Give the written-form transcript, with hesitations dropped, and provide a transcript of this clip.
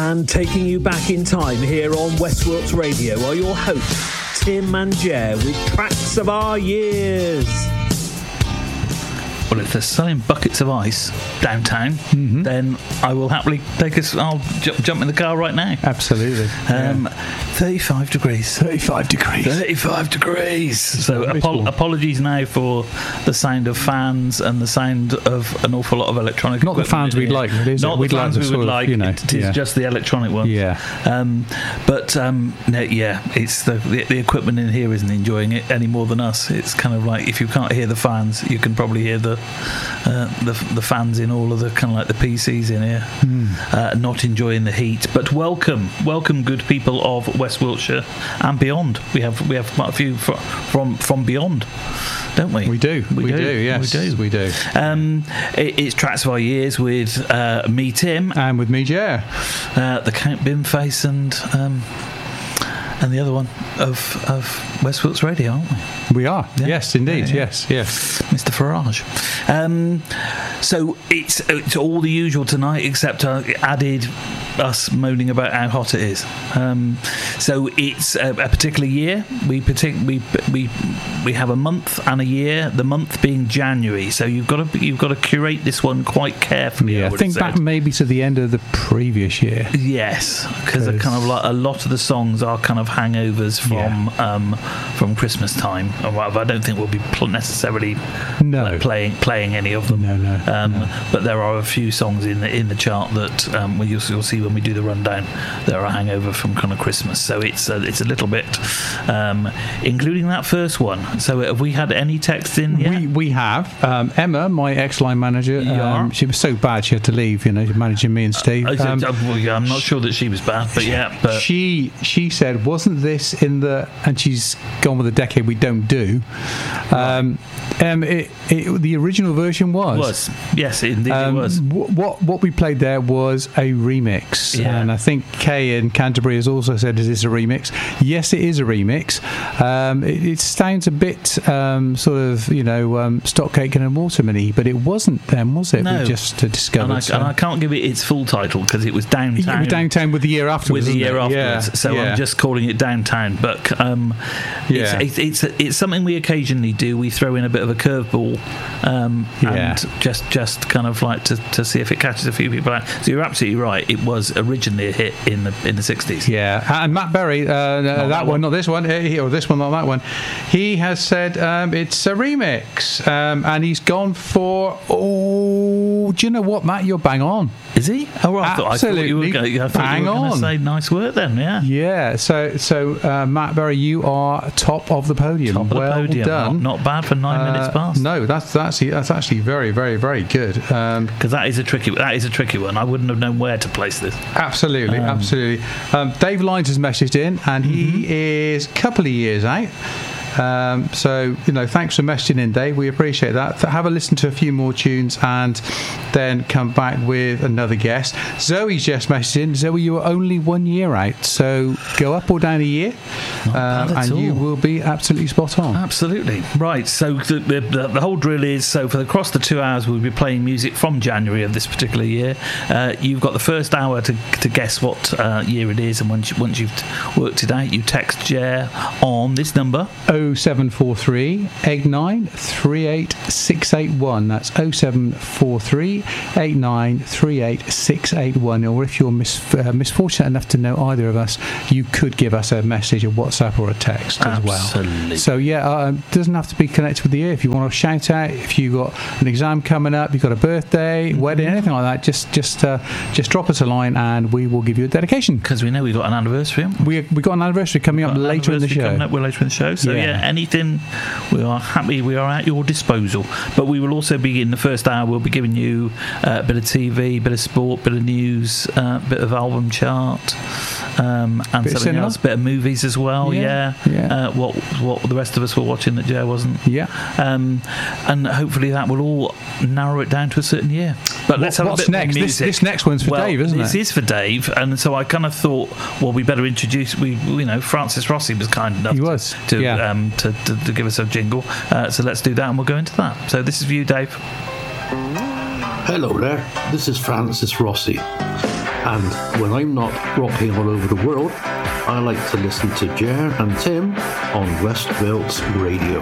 And taking you back in time here on West Wilts Radio are your hosts, Tim and Jer, with Tracks of Our Years. Well, if they're selling buckets of ice downtown, then I will happily I'll jump in the car right now. Absolutely. 35 degrees. 35 degrees. 35 degrees. So apologies now for the sound of fans and the sound of an awful lot of electronic Not the fans we'd like. Not the fans we would like. It is just the electronic ones. Yeah. It's the equipment in here isn't enjoying it any more than us. It's kind of like, if you can't hear the fans, you can probably hear the fans in all of the kind of like the PCs in here, not enjoying the heat. But welcome, good people of West Wiltshire and beyond. We have quite a few from beyond, don't we? We do. Yes, we do. It's Tracks of Our Years with me, Tim, and with me, Jer, the Count Bimface, and the other one of West Wilts Radio, aren't we? We are. Yeah. Yes, indeed. Yeah. Yes. Mr. Farage. So it's all the usual tonight, except added us moaning about how hot it is. So it's a particular year. We have a month and a year. The month being January. So you've got to curate this one quite carefully. Yeah, I think back maybe to the end of the previous year. Yes, because kind of like a lot of the songs are kind of hangovers from Christmas time. I don't think we'll be necessarily playing any of them. No. But there are a few songs in the chart that you'll see when we do the rundown. There are hangover from kind of Christmas, so it's a little bit, including that first one. So have we had any texts in yet? We have. Emma, my ex-line manager, she was so bad she had to leave. Managing me and Steve. I'm not sure that she was bad, but she said, wasn't this in the? And she's gone with a decade we don't do. The original version was. Yes, indeed it was. What we played there was a remix, and I think Kay in Canterbury has also said, "Is this a remix?" Yes, it is a remix. It sounds a bit stock aitken and waterman-y, but it wasn't then, was it? No. We just discovered. And I can't give it its full title because it was Downtown. It was Downtown with the year afterwards. Yeah. So I'm just calling it Downtown, but it's something we occasionally do. We throw in a bit of a curveball, and just kind of like to see if it catches a few people out. So you're absolutely right. It was originally a hit in the 60s. Yeah, and Matt Berry, not this one, or this one, not that one. He has said it's a remix, and he's gone for. Oh, do you know what, Matt? You're bang on. Is he? Oh, well, I thought you were going to say nice work then. Yeah. So Matt Berry, you are top of the podium. Well done. Not bad for 9 minutes past. No, that's actually very, very, very good. Because that is a tricky one. I wouldn't have known where to place this. Absolutely. Dave Lyons has messaged in, and he is a couple of years out. So thanks for messaging in, Dave. We appreciate that. Have a listen to a few more tunes and then come back with another guest. Zoe's just messaged in. Zoe, you are only 1 year out, so go up or down a year, and you will be absolutely spot on. Absolutely right. So the whole drill is, so across the 2 hours we'll be playing music from January of this particular year. You've got the first hour to guess what year it is, and once you've worked it out, you text Jer on this number. 0743 89 38 681. That's 0743 89 38 681. Or if you're misfortunate enough to know either of us, you could give us a message, a WhatsApp or a text as well. Absolutely. So it doesn't have to be connected with the year. If you want to shout out, if you've got an exam coming up, you've got a birthday, wedding, anything like that, just drop us a line and we will give you a dedication. Because we know we've got an anniversary. We got an anniversary coming up later in the show. So anything, we are happy, we are at your disposal. But we will also be, in the first hour, we'll be giving you a bit of TV, bit of sport, bit of news, bit of album chart, and something else, bit of movies as well. What the rest of us were watching that Joe wasn't. And hopefully that will all narrow it down to a certain year. But let's have a bit next? More music. This next one's for Dave, isn't it? This is for Dave, and so I kind of thought, well, we better introduce. Francis Rossi was kind enough to give us a jingle, so let's do that, and we'll go into that. So this is for you, Dave. Hello there, this is Francis Rossi. And when I'm not rocking all over the world, I like to listen to Jer and Tim on West Wilts Radio.